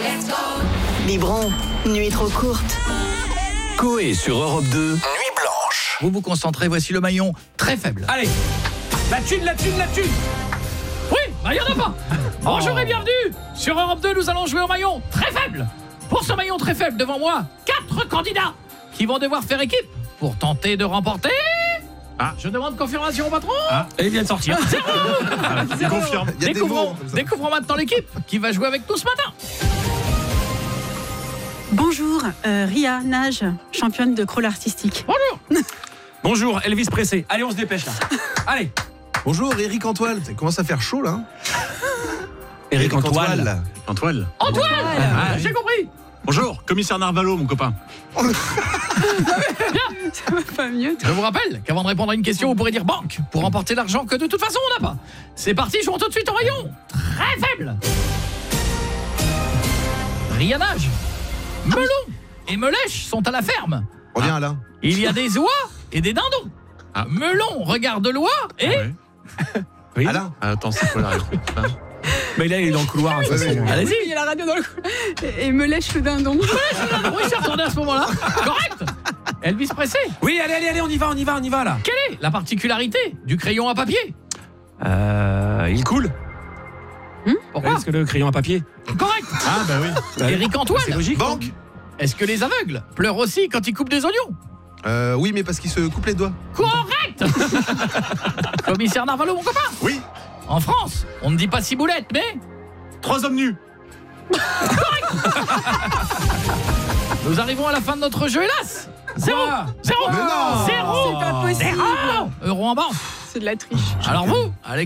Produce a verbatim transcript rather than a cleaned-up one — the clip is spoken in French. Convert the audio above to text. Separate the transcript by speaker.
Speaker 1: Biberon, nuit trop courte.
Speaker 2: Coé sur Europe deux, Nuit blanche.
Speaker 3: Vous vous concentrez, voici le maillon très faible.
Speaker 4: Allez, la thune, la thune, la thune.
Speaker 3: Oui, bah il n'y en a pas. Bonjour et bienvenue. Sur Europe deux, nous allons jouer au maillon très faible. Pour ce maillon très faible, devant moi, quatre candidats qui vont devoir faire équipe pour tenter de remporter...
Speaker 4: Ah.
Speaker 3: Je demande confirmation au patron.
Speaker 4: Ah, elle vient de sortir.
Speaker 3: Zéro.
Speaker 4: Il confirme.
Speaker 5: Il y a des mots
Speaker 3: Découvrons,
Speaker 5: comme ça.
Speaker 3: découvrons maintenant l'équipe qui va jouer avec nous ce matin.
Speaker 6: Bonjour, euh, Ria Nage, championne de crawl artistique.
Speaker 3: Bonjour.
Speaker 4: Bonjour, Elvis Pressé. Allez, on se dépêche là. Allez.
Speaker 5: Bonjour, Eric Antoine. Ça commence à faire chaud là.
Speaker 4: Eric
Speaker 5: Antoine.
Speaker 7: Antoine.
Speaker 3: Antoine.
Speaker 4: Ah,
Speaker 3: J'ai compris.
Speaker 7: Bonjour, commissaire Narvalo, mon copain.
Speaker 6: Ça va pas mieux.
Speaker 3: Je vous rappelle qu'avant de répondre à une question, vous pourrez dire banque pour remporter l'argent que de toute façon on n'a pas. C'est parti, jouons tout de suite au rayon. Très faible. Rianage, melon et melèche sont à la ferme.
Speaker 5: Reviens Alain.
Speaker 3: Il y a des oies et des dindons.
Speaker 7: Ah.
Speaker 3: Melon regarde l'oie et...
Speaker 7: Ah ouais.
Speaker 4: Oui.
Speaker 5: Alain.
Speaker 7: Ah, attends, c'est quoi la réponse hein?
Speaker 4: Mais là, il est dans le couloir. de toute
Speaker 5: Ouais,
Speaker 4: façon.
Speaker 5: ouais.
Speaker 3: Allez-y.
Speaker 6: Il y a la radio dans le cou. Et me lèche le dindon.
Speaker 3: Oui, c'est retourné à ce moment-là. Correct. Elvis Pressé.
Speaker 4: Oui, allez, allez, allez, on y va, on y va, on y va là.
Speaker 3: Quelle est la particularité du crayon à papier?
Speaker 4: Euh, il coule.
Speaker 3: Pourquoi?
Speaker 4: Est-ce que le crayon à papier?
Speaker 3: Correct.
Speaker 7: Ah, bah oui.
Speaker 3: Eric Antoine.
Speaker 4: C'est logique.
Speaker 5: Banque.
Speaker 3: Est-ce que les aveugles pleurent aussi quand ils coupent des oignons?
Speaker 5: Euh, oui, mais parce qu'il se coupe les doigts.
Speaker 3: Correct. Commissaire Narvalo, mon copain.
Speaker 5: Oui.
Speaker 3: En France, on ne dit pas ciboulette, mais...
Speaker 7: Trois hommes nus.
Speaker 3: Nous arrivons à la fin de notre jeu, hélas. Zéro.
Speaker 4: Quoi?
Speaker 3: Zéro.
Speaker 5: Mais non.
Speaker 3: Zéro.
Speaker 6: C'est pas possible.
Speaker 3: Zéro. Euro en banque.
Speaker 6: C'est de la triche.
Speaker 3: Alors vous, avec